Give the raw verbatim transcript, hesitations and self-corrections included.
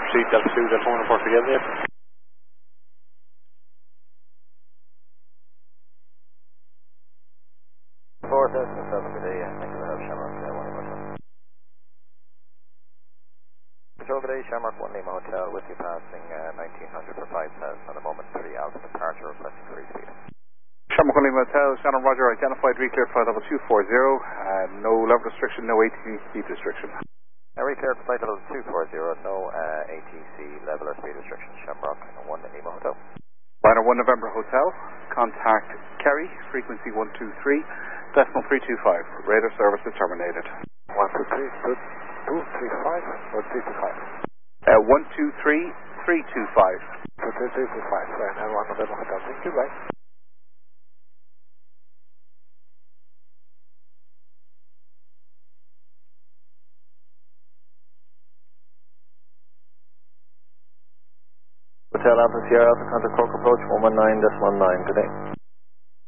proceed Delta two, Delta one, report again there. four thousand seven good day, thank you very much, Shamrock uh, one Lima Hotel. Control good day, Shamrock one Lima Hotel, with you passing uh, nineteen hundred for five thousand at a moment, three Alpha departure, requesting free speed. Shamrock one Lima Hotel, Shannon Roger, identified, recleared, flight level two four zero, uh, no level restriction, no A T C speed restriction. Uh, recleared flight level two four zero, no uh, A T C level or speed restriction, Shamrock one Lima Hotel. Liner one November Hotel, contact Kerry, frequency one two three, decimal three two five, radar service is terminated. one two three, two three five or three two five? Uh, one two three, three two five. two two three two five, right, and one November Hotel, thank you, bye. Hotel Alpha Sierra Alpha, contact Cork approach one one nine, decimal nine, good day.